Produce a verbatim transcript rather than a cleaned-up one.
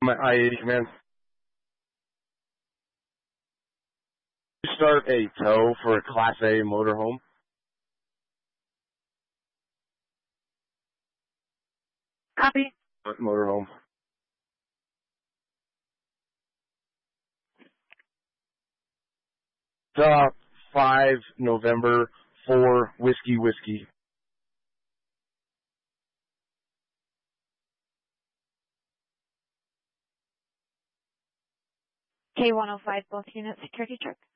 My I eighty command. Start a tow for a Class A motorhome. Copy. Motorhome. Top five November four whiskey whiskey. K one oh five, both units, security truck.